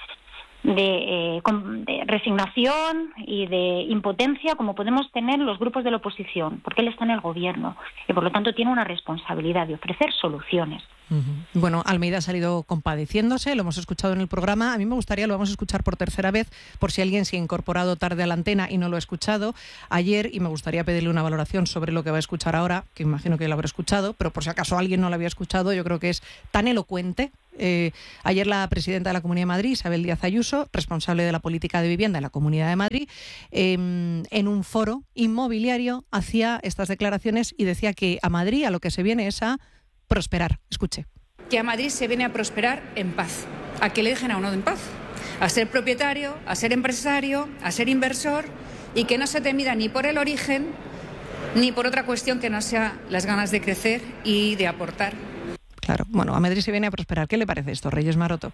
de, eh, de resignación y de impotencia como podemos tener los grupos de la oposición, porque él está en el gobierno y por lo tanto tiene una responsabilidad de ofrecer soluciones. Uh-huh. Bueno, Almeida ha salido compadeciéndose, lo hemos escuchado en el programa. A mí me gustaría, lo vamos a escuchar por tercera vez, por si alguien se ha incorporado tarde a la antena y no lo ha escuchado ayer, y me gustaría pedirle una valoración sobre lo que va a escuchar ahora, que imagino que lo habrá escuchado, pero por si acaso alguien no lo había escuchado, yo creo que es tan elocuente. Eh, ayer la presidenta de la Comunidad de Madrid, Isabel Díaz Ayuso, responsable de la política de vivienda en la Comunidad de Madrid, eh, en un foro inmobiliario hacía estas declaraciones y decía que a Madrid a lo que se viene es a prosperar. Escuche. Que a Madrid se viene a prosperar en paz, a que le dejen a uno en paz, a ser propietario, a ser empresario, a ser inversor, y que no se te mida ni por el origen ni por otra cuestión que no sea las ganas de crecer y de aportar. Claro, bueno, a Madrid se viene a prosperar. ¿Qué le parece esto, Reyes Maroto?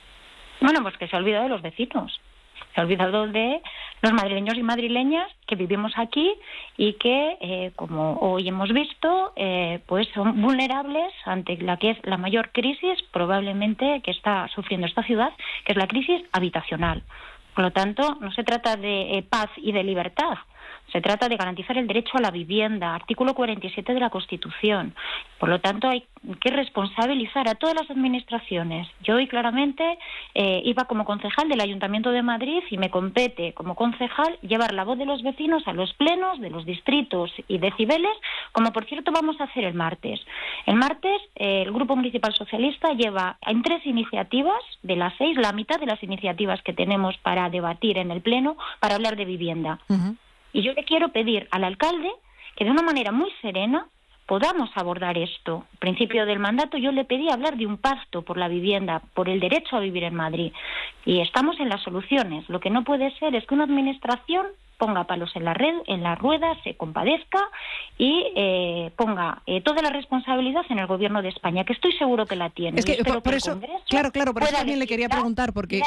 Bueno, pues que se ha olvidado de los vecinos. Se ha olvidado de los madrileños y madrileñas que vivimos aquí y que, eh, como hoy hemos visto, eh, pues son vulnerables ante la que es la mayor crisis probablemente que está sufriendo esta ciudad, que es la crisis habitacional. Por lo tanto, no se trata de eh, paz y de libertad. Se trata de garantizar el derecho a la vivienda, artículo cuarenta y siete de la Constitución. Por lo tanto, hay que responsabilizar a todas las administraciones. Yo hoy claramente eh, iba como concejal del Ayuntamiento de Madrid y me compete como concejal llevar la voz de los vecinos a los plenos de los distritos y decibeles, como por cierto vamos a hacer el martes. El martes eh, el Grupo Municipal Socialista lleva en tres iniciativas, de las seis, la mitad de las iniciativas que tenemos para debatir en el pleno, para hablar de vivienda. Uh-huh. Y yo le quiero pedir al alcalde que de una manera muy serena podamos abordar esto. Al principio del mandato yo le pedí hablar de un pacto por la vivienda, por el derecho a vivir en Madrid. Y estamos en las soluciones. Lo que no puede ser es que una administración ponga palos en la red, en la rueda, se compadezca y eh, ponga eh, toda la responsabilidad en el Gobierno de España, que estoy seguro que la tiene. Es que por, por eso, claro, claro, por eso también le quería preguntar, porque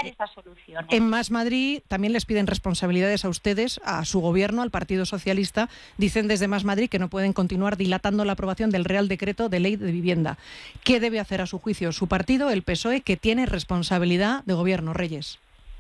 en Más Madrid también les piden responsabilidades a ustedes, a su Gobierno, al Partido Socialista. Dicen desde Más Madrid que no pueden continuar dilatando la aprobación del Real Decreto de Ley de Vivienda. ¿Qué debe hacer a su juicio su partido, el P S O E, que tiene responsabilidad de Gobierno, Reyes?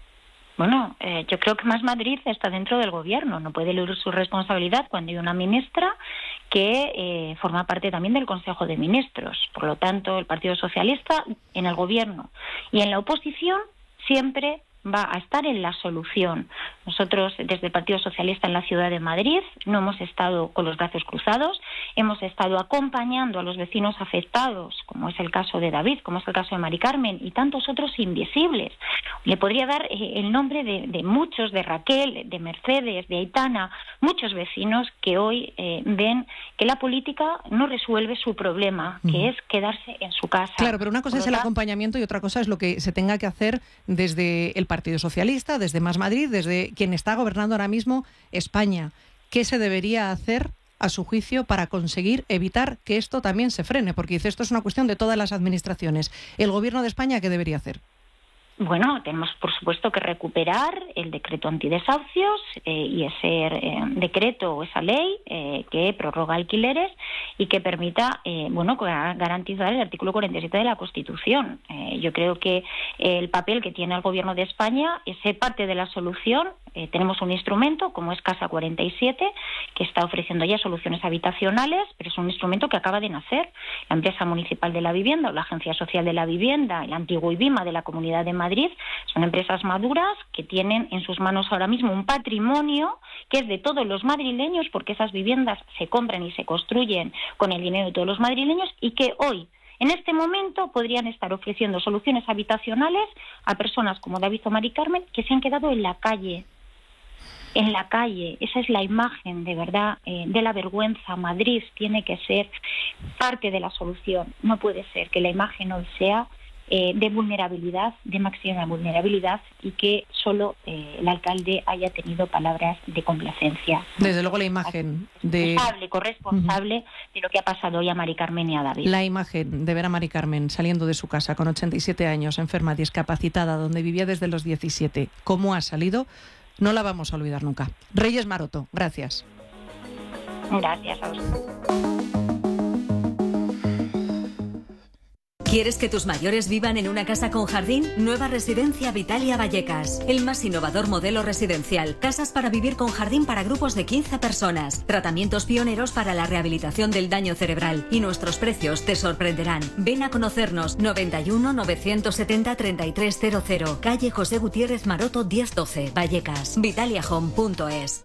Bueno, eh, yo creo que Más Madrid está dentro del gobierno, no puede eludir su responsabilidad cuando hay una ministra que eh, forma parte también del Consejo de Ministros. Por lo tanto, el Partido Socialista en el gobierno y en la oposición siempre va a estar en la solución. Nosotros, desde el Partido Socialista en la Ciudad de Madrid, no hemos estado con los brazos cruzados, hemos estado acompañando a los vecinos afectados, como es el caso de David, como es el caso de Mari Carmen y tantos otros invisibles. Le podría dar eh, el nombre de, de muchos, de Raquel, de Mercedes, de Aitana, muchos vecinos que hoy eh, ven que la política no resuelve su problema, que uh-huh. es quedarse en su casa. Claro, pero una cosa es el acompañamiento y otra cosa es lo que se tenga que hacer desde el Partido Socialista, desde Más Madrid, desde quien está gobernando ahora mismo España. ¿Qué se debería hacer, a su juicio, para conseguir evitar que esto también se frene? Porque dice, esto es una cuestión de todas las administraciones. ¿El Gobierno de España qué debería hacer? Bueno, tenemos por supuesto que recuperar el decreto antidesahucios eh, y ese eh, decreto o esa ley eh, que prorroga alquileres y que permita eh, bueno, garantizar el artículo cuarenta y siete de la Constitución. Eh, yo creo que el papel que tiene el Gobierno de España es parte de la solución eh, tenemos un instrumento como es Casa cuarenta y siete, que está ofreciendo ya soluciones habitacionales, pero es un instrumento que acaba de nacer. La empresa municipal de la vivienda o la Agencia Social de la Vivienda, el antiguo IBIMA de la Comunidad de Madrid, son empresas maduras que tienen en sus manos ahora mismo un patrimonio que es de todos los madrileños, porque esas viviendas se compran y se construyen con el dinero de todos los madrileños, y que hoy, en este momento, podrían estar ofreciendo soluciones habitacionales a personas como David o Mari Carmen que se han quedado en la calle. En la calle. Esa es la imagen, de verdad, eh, de la vergüenza. Madrid tiene que ser parte de la solución. No puede ser que la imagen hoy sea eh, de vulnerabilidad, de máxima vulnerabilidad, y que solo eh, el alcalde haya tenido palabras de complacencia. Desde luego la imagen de... Responsable, corresponsable uh-huh. de lo que ha pasado hoy a Mari Carmen y a David. La imagen de ver a Mari Carmen saliendo de su casa con ochenta y siete años, enferma, discapacitada, donde vivía desde los diecisiete, cómo ha salido, no la vamos a olvidar nunca. Reyes Maroto, gracias. Gracias a usted. ¿Quieres que tus mayores vivan en una casa con jardín? Nueva Residencia Vitalia Vallecas. El más innovador modelo residencial. Casas para vivir con jardín para grupos de quince personas. Tratamientos pioneros para la rehabilitación del daño cerebral. Y nuestros precios te sorprenderán. Ven a conocernos. noventa y uno, novecientos setenta, treinta y tres cero cero. Calle José Gutiérrez Maroto diez doce. Vallecas. Vitalia Home punto es.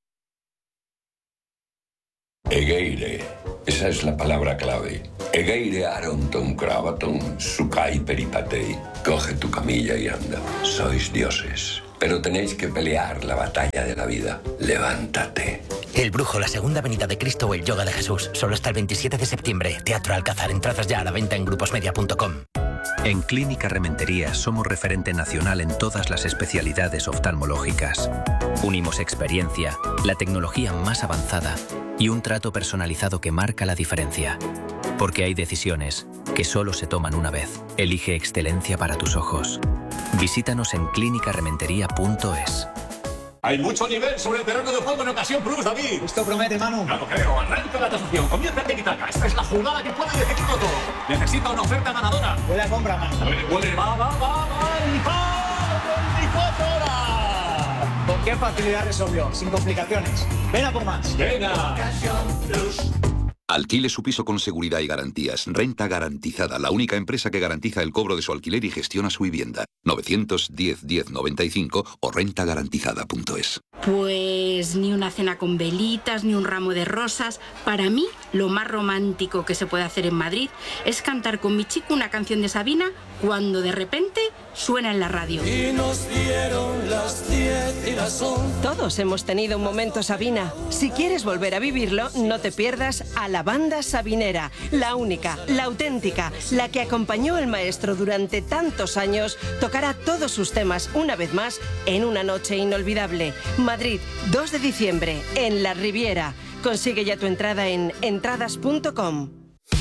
Egeire, esa es la palabra clave. Egeire aronton cravaton, sukai peripatei. Coge tu camilla y anda. Sois dioses, pero tenéis que pelear la batalla de la vida. Levántate. El Brujo, la segunda venida de Cristo o el Yoga de Jesús. Solo hasta el veintisiete de septiembre. Teatro Alcázar. Entradas ya a la venta en gruposmedia punto com. En Clínica Rementería somos referente nacional en todas las especialidades oftalmológicas. Unimos experiencia, la tecnología más avanzada y un trato personalizado que marca la diferencia. Porque hay decisiones que solo se toman una vez. Elige excelencia para tus ojos. Visítanos en clínica rementería punto es. Hay mucho nivel sobre el terreno de juego en ocasión Plus, David. Esto promete, Manu. Claro, creo. Arranca la tasación. Comienza el tiki-taka. Esta es la jugada que puede decidirlo todo. Necesita una oferta ganadora. Buena compra, Manu. A ver, puede. Va, va, va, va. veinticuatro horas. ¿Con qué facilidad resolvió? Sin complicaciones. Ven a por más. Venga. Alquile su piso con seguridad y garantías. Renta Garantizada, la única empresa que garantiza el cobro de su alquiler y gestiona su vivienda. novecientos diez, diez noventa y cinco o renta garantizada punto es. Pues ni una cena con velitas, ni un ramo de rosas. Para mí, lo más romántico que se puede hacer en Madrid es cantar con mi chico una canción de Sabina cuando de repente suena en la radio. Y nos dieron las diez y las once. Todos hemos tenido un momento Sabina. Si quieres volver a vivirlo, no te pierdas a la banda sabinera, la única, la auténtica, la que acompañó al maestro durante tantos años, tocará todos sus temas una vez más en una noche inolvidable. Madrid, dos de diciembre, en la Riviera. Consigue ya tu entrada en entradas punto com.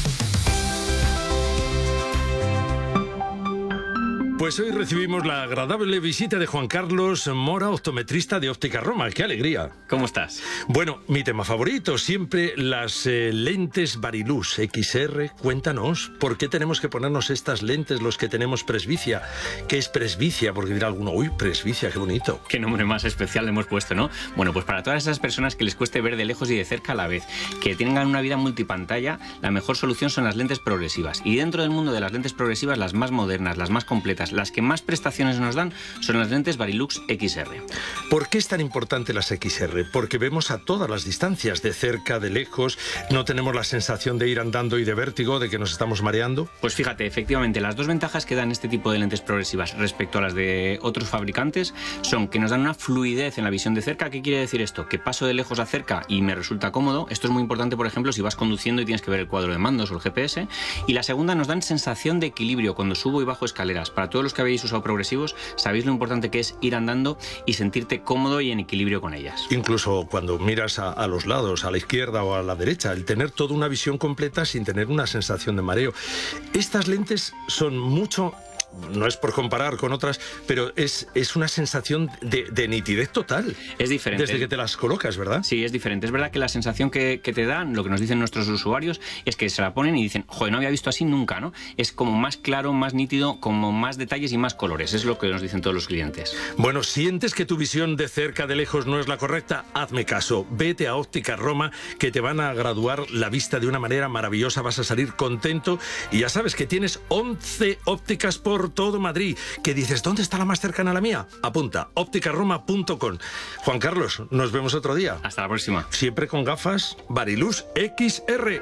Pues hoy recibimos la agradable visita de Juan Carlos Mora, optometrista de Óptica Roma. ¡Qué alegría! ¿Cómo estás? Bueno, mi tema favorito, siempre las eh, lentes Varilux equis erre. Cuéntanos, ¿por qué tenemos que ponernos estas lentes los que tenemos presbicia? ¿Qué es presbicia? Porque dirá alguno, uy, presbicia, qué bonito. Qué nombre más especial le hemos puesto, ¿no? Bueno, pues para todas esas personas que les cueste ver de lejos y de cerca a la vez, que tengan una vida multipantalla, la mejor solución son las lentes progresivas. Y dentro del mundo de las lentes progresivas, las más modernas, las más completas, las que más prestaciones nos dan son las lentes Varilux equis erre. ¿Por qué es tan importante las equis erre? Porque vemos a todas las distancias, de cerca, de lejos, no tenemos la sensación de ir andando y de vértigo, de que nos estamos mareando. Pues fíjate, efectivamente, las dos ventajas que dan este tipo de lentes progresivas respecto a las de otros fabricantes son que nos dan una fluidez en la visión de cerca. ¿Qué quiere decir esto? Que paso de lejos a cerca y me resulta cómodo. Esto es muy importante, por ejemplo, si vas conduciendo y tienes que ver el cuadro de mandos o el G P S. Y la segunda, nos dan sensación de equilibrio cuando subo y bajo escaleras. Para todos los que habéis usado progresivos, sabéis lo importante que es ir andando y sentirte cómodo y en equilibrio con ellas. Incluso cuando miras a, a los lados, a la izquierda o a la derecha, el tener toda una visión completa sin tener una sensación de mareo. Estas lentes son mucho no es por comparar con otras, pero es, es una sensación de, de nitidez total. Es diferente. Desde que te las colocas, ¿verdad? Sí, es diferente. Es verdad que la sensación que, que te dan, lo que nos dicen nuestros usuarios, es que se la ponen y dicen, joder, no había visto así nunca, ¿no? Es como más claro, más nítido, como más detalles y más colores. Es lo que nos dicen todos los clientes. Bueno, ¿sientes que tu visión de cerca, de lejos, no es la correcta? Hazme caso. Vete a Óptica Roma, que te van a graduar la vista de una manera maravillosa. Vas a salir contento. Y ya sabes que tienes once ópticas por todo Madrid. Que dices, ¿dónde está la más cercana a la mía? Apunta, óptica roma punto com. Juan Carlos, nos vemos otro día. Hasta la próxima. Siempre con gafas Varilux X R.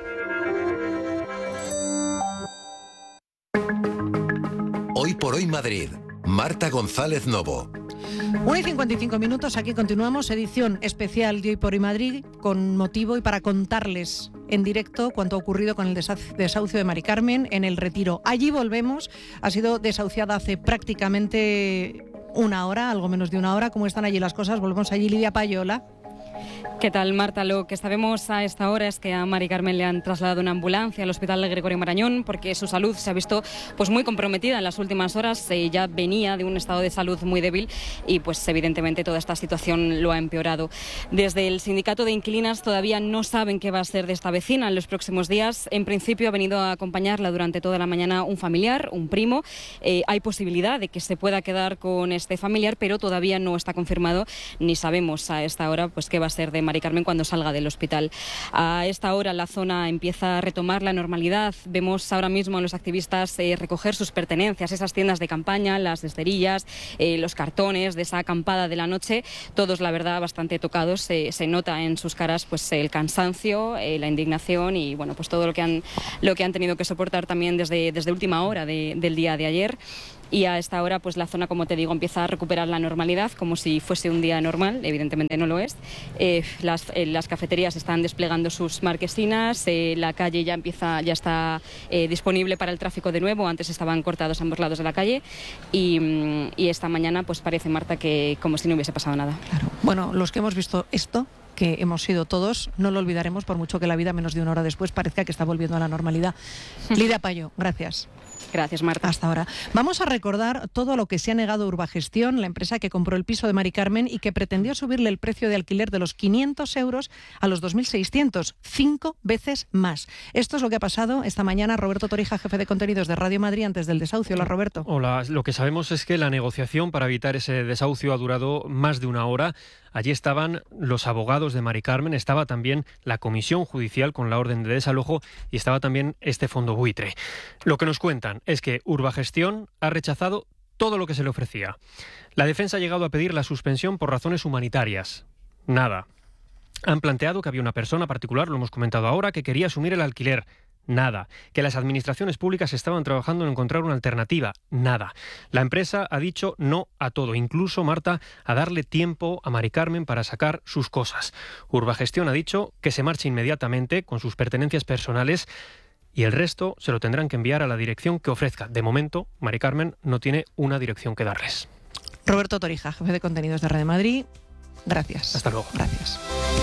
Hoy por hoy Madrid. Marta González Novo. una y cincuenta y cinco minutos, aquí continuamos, edición especial de Hoy por Hoy Madrid, con motivo y para contarles en directo cuanto ha ocurrido con el desahucio de Mari Carmen en El Retiro. Allí volvemos, ha sido desahuciada hace prácticamente una hora, algo menos de una hora. ¿Cómo están allí las cosas? Volvemos allí, Lidia Payola. ¿Qué tal, Marta? Lo que sabemos a esta hora es que a Mari Carmen le han trasladado una ambulancia al Hospital de Gregorio Marañón porque su salud se ha visto pues muy comprometida en las últimas horas. Eh, ya venía de un estado de salud muy débil y pues evidentemente toda esta situación lo ha empeorado. Desde el sindicato de inquilinas todavía no saben qué va a ser de esta vecina en los próximos días. En principio ha venido a acompañarla durante toda la mañana un familiar, un primo. Eh, hay posibilidad de que se pueda quedar con este familiar, pero todavía no está confirmado ni sabemos a esta hora pues qué va a ser de Mari Carmen cuando salga del hospital. A esta hora la zona empieza a retomar la normalidad. Vemos ahora mismo a los activistas eh, recoger sus pertenencias, esas tiendas de campaña, las esterillas, eh, los cartones de esa acampada de la noche, todos la verdad bastante tocados. Eh, se nota en sus caras pues el cansancio, eh, la indignación y bueno pues todo lo que han lo que han tenido que soportar también desde, desde última hora de, del día de ayer. Y a esta hora pues la zona, como te digo, empieza a recuperar la normalidad como si fuese un día normal. Evidentemente no lo es. Eh, las, eh, las cafeterías están desplegando sus marquesinas, eh, la calle ya empieza ya está eh, disponible para el tráfico de nuevo. Antes estaban cortados ambos lados de la calle y, y esta mañana pues parece, Marta, que como si no hubiese pasado nada. Claro. Bueno, los que hemos visto esto, que hemos sido todos, no lo olvidaremos por mucho que la vida menos de una hora después parezca que está volviendo a la normalidad. Lidia Payo, gracias. Gracias, Marta. Hasta ahora. Vamos a recordar todo lo que se ha negado Urbagestión, la empresa que compró el piso de Mari Carmen y que pretendió subirle el precio de alquiler de los quinientos euros a los dos mil seiscientos, cinco veces más. Esto es lo que ha pasado esta mañana. Roberto Torija, jefe de contenidos de Radio Madrid, antes del desahucio. Hola, Roberto. Hola, lo que sabemos es que la negociación para evitar ese desahucio ha durado más de una hora. Allí estaban los abogados de Mari Carmen, estaba también la comisión judicial con la orden de desalojo y estaba también este fondo buitre. Lo que nos cuentan es que Urbagestión ha rechazado todo lo que se le ofrecía. La defensa ha llegado a pedir la suspensión por razones humanitarias. Nada. Han planteado que había una persona particular, lo hemos comentado ahora, que quería asumir el alquiler. Nada. Que las administraciones públicas estaban trabajando en encontrar una alternativa. Nada. La empresa ha dicho no a todo, incluso, Marta, a darle tiempo a Mari Carmen para sacar sus cosas. Urbagestión ha dicho que se marche inmediatamente con sus pertenencias personales y el resto se lo tendrán que enviar a la dirección que ofrezca. De momento, Mari Carmen no tiene una dirección que darles. Roberto Torija, jefe de contenidos de Radio Madrid. Gracias. Hasta luego. Gracias.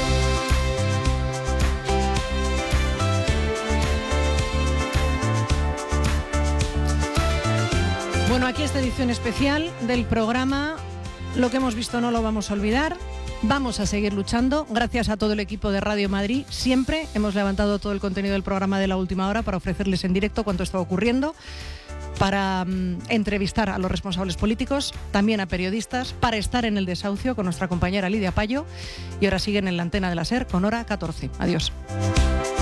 Bueno, aquí esta edición especial del programa. Lo que hemos visto no lo vamos a olvidar. Vamos a seguir luchando. Gracias a todo el equipo de Radio Madrid. Siempre hemos levantado todo el contenido del programa de la última hora para ofrecerles en directo cuánto está ocurriendo, para um, entrevistar a los responsables políticos, también a periodistas, para estar en el desahucio con nuestra compañera Lidia Payo. Y ahora siguen en la antena de la SER con Hora catorce. Adiós.